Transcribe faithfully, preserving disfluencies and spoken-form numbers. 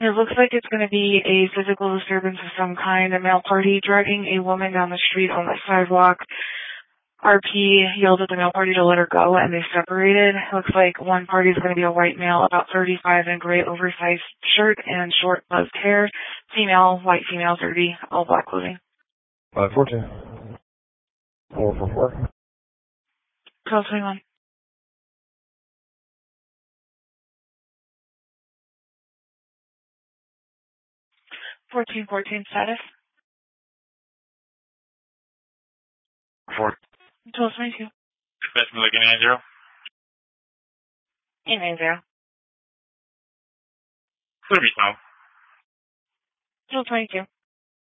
It looks like it's going to be a physical disturbance of some kind. A male party dragging a woman down the street on the sidewalk. R P yelled at the male party to let her go, and they separated. Looks like one party is going to be a white male, about thirty-five, in gray oversized shirt and short buzzed hair. Female, white female, thirty, all black clothing. five four two. four four four. twelve twenty-one. fourteen fourteen status. Four. twelve twenty-two. Dispatch me like eight nine zero. eight nine zero. Clear me, Tom. twelve twenty-two.